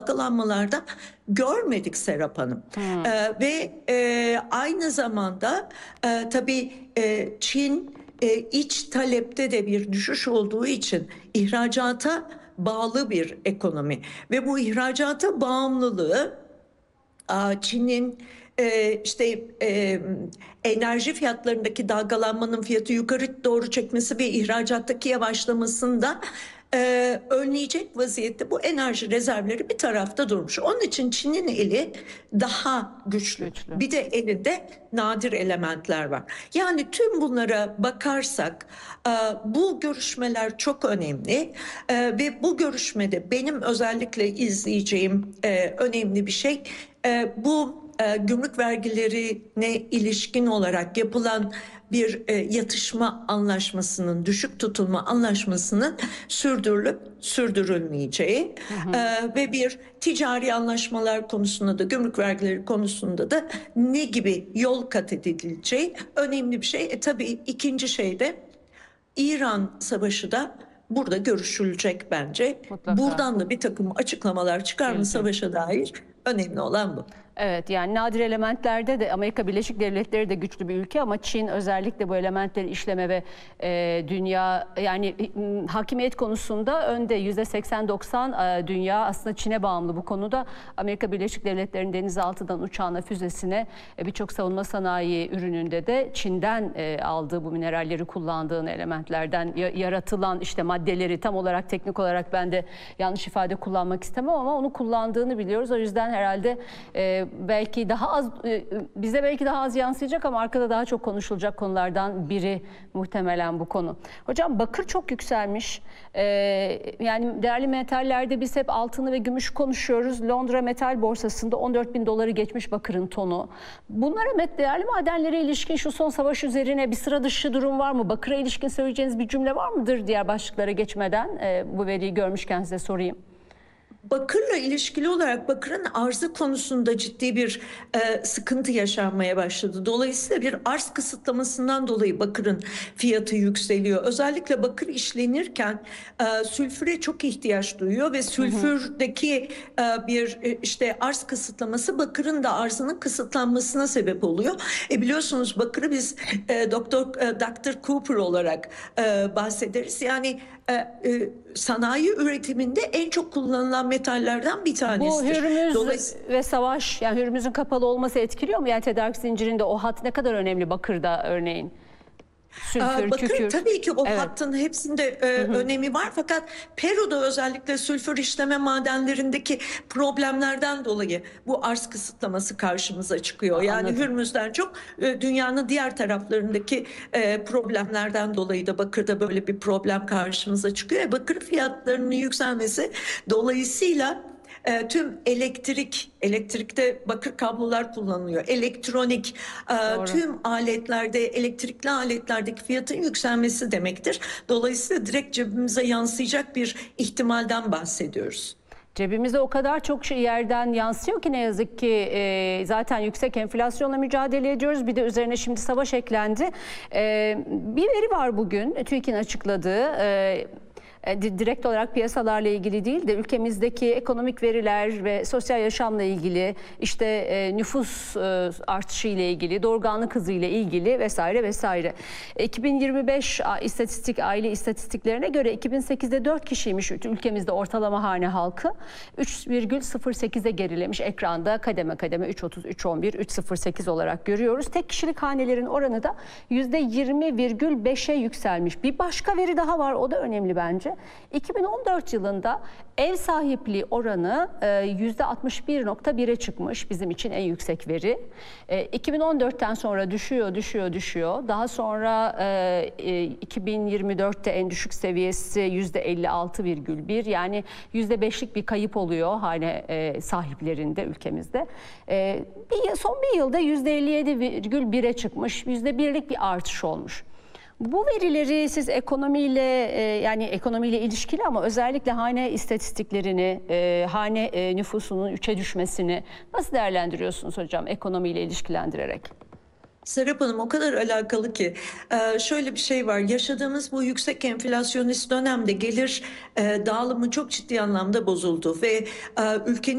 dalgalanmalarda görmedik Serap Hanım. Hımm. Aynı zamanda tabii Çin iç talepte de bir düşüş olduğu için ihracata bağlı bir ekonomi ve bu ihracata bağımlılığı Çin'in enerji fiyatlarındaki dalgalanmanın fiyatı yukarı doğru çekmesi ve ihracattaki yavaşlamasında önleyecek vaziyette bu enerji rezervleri bir tarafta durmuş. Onun için Çin'in eli daha güçlü. Güçlü. Bir de elinde nadir elementler var. Yani tüm bunlara bakarsak bu görüşmeler çok önemli ve bu görüşmede benim özellikle izleyeceğim önemli bir şey bu gümrük vergilerine ilişkin olarak yapılan bir yatışma anlaşmasının, düşük tutulma anlaşmasının sürdürülüp sürdürülmeyeceği ve bir ticari anlaşmalar konusunda da gümrük vergileri konusunda da ne gibi yol kat edileceği önemli bir şey. Tabii ikinci şey de İran Savaşı da burada görüşülecek bence. Mutlaka. Buradan da bir takım açıklamalar çıkar mı savaşa dair? Önemli olan bu. Evet, yani nadir elementlerde de Amerika Birleşik Devletleri de güçlü bir ülke ama Çin özellikle bu elementleri işleme ve dünya yani hakimiyet konusunda önde. %80-90 dünya aslında Çin'e bağımlı bu konuda. Amerika Birleşik Devletleri'nin denizaltıdan uçağına, füzesine birçok savunma sanayi ürününde de Çin'den aldığı bu mineralleri kullandığın elementlerden yaratılan işte maddeleri tam olarak teknik olarak ben de yanlış ifade kullanmak istemem ama onu kullandığını biliyoruz. O yüzden herhalde belki daha az bize belki daha az yansıyacak ama arkada daha çok konuşulacak konulardan biri muhtemelen bu konu. Hocam bakır çok yükselmiş. Yani değerli metallerde biz hep altını ve gümüş konuşuyoruz. Londra Metal Borsası'nda 14.000 doları geçmiş bakırın tonu. Bunlara değerli madenlere ilişkin şu son savaş üzerine bir sıra dışı durum var mı? Bakıra ilişkin söyleyeceğiniz bir cümle var mıdır diğer başlıklara geçmeden? Bu veriyi görmüşken size sorayım. Bakırla ilişkili olarak bakırın arzı konusunda ciddi bir sıkıntı yaşanmaya başladı. Dolayısıyla bir arz kısıtlamasından dolayı bakırın fiyatı yükseliyor. Özellikle bakır işlenirken sülfüre çok ihtiyaç duyuyor ve sülfürdeki bir arz kısıtlaması bakırın da arzının kısıtlanmasına sebep oluyor. Biliyorsunuz bakırı biz Dr. Cooper olarak bahsederiz. Yani sanayi üretiminde en çok kullanılan metallerden bir tanesidir. Bu Hürmüz ve savaş, yani Hürmüz'ün kapalı olması etkiliyor mu? Yani tedarik zincirinde o hat ne kadar önemli bakırda örneğin? Sülfür, Bakır kükürt. tabii ki o Evet. hattın hepsinde önemi var fakat Peru'da özellikle sülfür işleme madenlerindeki problemlerden dolayı bu arz kısıtlaması karşımıza çıkıyor. Yani Anladım. Hürmüz'den çok dünyanın diğer taraflarındaki problemlerden dolayı da bakırda böyle bir problem karşımıza çıkıyor. Bakır fiyatlarının yükselmesi dolayısıyla tüm elektrikte bakır kablolar kullanılıyor. Elektronik, tüm aletlerde, elektrikli aletlerdeki fiyatın yükselmesi demektir. Dolayısıyla direkt cebimize yansıyacak bir ihtimalden bahsediyoruz. Cebimize o kadar çok yerden yansıyor ki ne yazık ki zaten yüksek enflasyonla mücadele ediyoruz. Bir de üzerine şimdi savaş eklendi. Bir veri var bugün TÜİK'in açıkladığı. Direkt olarak piyasalarla ilgili değil de ülkemizdeki ekonomik veriler ve sosyal yaşamla ilgili, işte nüfus artışı ile ilgili, doğurganlık hızı ile ilgili vesaire vesaire. 2025 aile istatistiklerine göre 2008'de 4 kişiymiş ülkemizde ortalama hane halkı. 3,08'e gerilemiş, ekranda kademe kademe 3,30, 3,11, 3,08 olarak görüyoruz. Tek kişilik hanelerin oranı da %20,5'e yükselmiş. Bir başka veri daha var, o da önemli bence. 2014 yılında ev sahipliği oranı %61,1'e çıkmış, bizim için en yüksek veri. 2014'ten sonra düşüyor. Daha sonra 2024'te en düşük seviyesi %56,1, yani %5'lik bir kayıp oluyor hane sahiplerinde ülkemizde. Son bir yılda %57,1'e çıkmış, %1'lik bir artış olmuş. Bu verileri siz ekonomiyle yani ekonomiyle ilişkili ama özellikle hane istatistiklerini, hane nüfusunun 3'e düşmesini nasıl değerlendiriyorsunuz hocam ekonomiyle ilişkilendirerek? Serap Hanım o kadar alakalı ki şöyle bir şey var, yaşadığımız bu yüksek enflasyonist dönemde gelir dağılımı çok ciddi anlamda bozuldu ve ülkenin